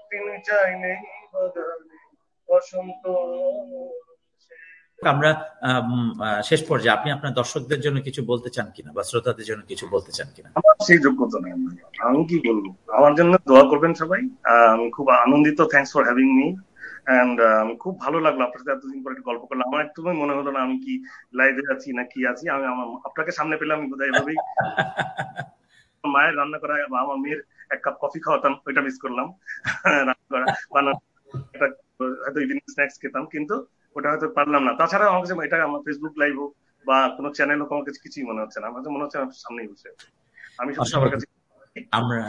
তিনি চাইলেই বাগানে বসন্ত। আমরা শেষ পর্যায়ে আপনি আপনার দর্শকদের জন্য কিছু বলতে চান কিনা বা শ্রোতাদের জন্য কিছু বলতে চান কিনা? আমার সেই যোগ্যতা নেই, আমি কি বলবো। আমার জন্য দোয়া করবেন সবাই। আমি খুব আনন্দিত, thanks for having me. And খুব ভালো লাগলো আপনার সাথে এতদিন পরে গল্প করলাম। আমার একদমই মনে হলো না আমি কি লাইভে আছি না কি আছি। আমি আপনাকে সামনে পেলাম, আমি বোধহয় এভাবেই মায়ের রান্না করা বা আমার মেয়ের এক কাপ কফি খাওয়াতাম, ওইটা মিস করলাম। রান্না করা বানানো একটা হয়তো ইভিনিং স্ন্যাক্স খেতাম, কিন্তু ওটা হয়তো পারলাম না। তাছাড়া আমার কাছে এটা আমার ফেসবুক লাইভ হোক বা কোনো চ্যানেল হোক, আমার কাছে কিছুই মনে হচ্ছে না। আমার কাছে মনে হচ্ছে আমার সামনেই বসে আমি শুধু সবার কাছে। আমরা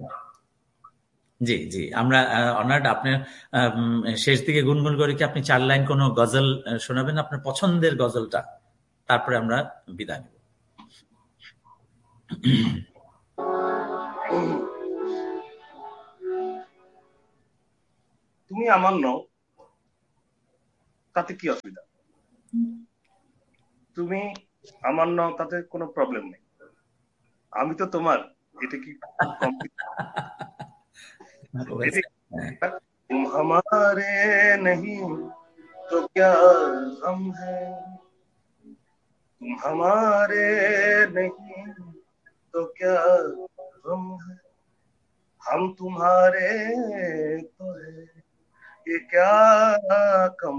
জি জি আমরা অনার্ড। আপনার শেষ দিকে গুনগুন করে কি আপনি 4 লাইন কোনো গজল শোনাবেন, আপনার পছন্দের গজলটা, তারপরে আমরা বিদায় নেব। তুমি আমার নও তাতে কি অসুবিধা, তুমি আমার নও তাতে কোনো প্রবলেম নেই, আমি তো তোমার, এটা কি तुम हमारे नहीं तो क्या हम है, तुम हमारे नहीं तो क्या हम है, हम तुम्हारे तो है ये क्या कम,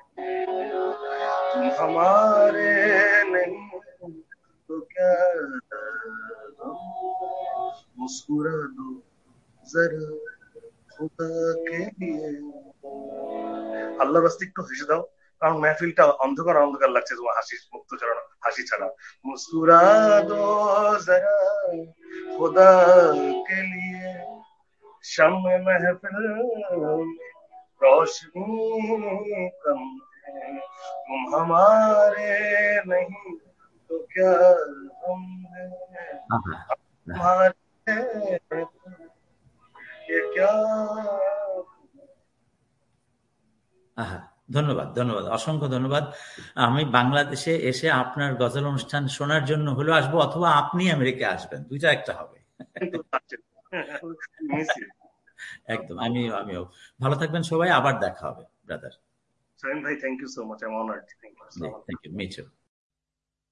तुम हमारे नहीं तो क्या हम, मुस्कुरा दो जरा खुदा के लिए, আল্লাহর রাস্তে একটু হেসে দাও, কারণ মেহফিলটা অন্ধকার অন্ধকার লাগছে তোমার হাসি মুক্ত ছাড়া, হাসি ছাড়া। মুস্কুরা দো জরা খুদা কে লিয়ে, শামে মেহফিল रोशनी कम है, तुम हमारे नहीं तो क्या हम है, तुम्हारे ये क्या। ধন্যবাদ, ধন্যবাদ, অসংখ্য ধন্যবাদ। আমি বাংলাদেশে এসে আপনার গজল অনুষ্ঠান শোনার জন্য হলেও আসবো, অথবা আপনি আমেরিকা আসবেন, দুইটা একটা হবে। একদম, আমিও। ভালো থাকবেন সবাই, আবার দেখা হবে brother. Salim bhai, thank you so much. I'm honored. Thank you so much. Thank you. Me too.